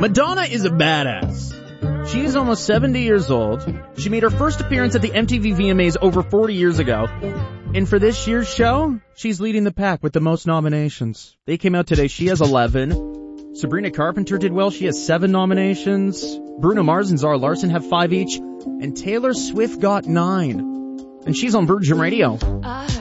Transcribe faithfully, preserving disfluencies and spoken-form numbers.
Madonna is a badass. She's almost seventy years old. She made her first appearance at the M T V V M As over forty years ago. And for this year's show, she's leading the pack with the most nominations. They came out today. She has eleven. Sabrina Carpenter did well. She has seven nominations. Bruno Mars and Zara Larsson have five each. And Taylor Swift got nine. And she's on Virgin Radio.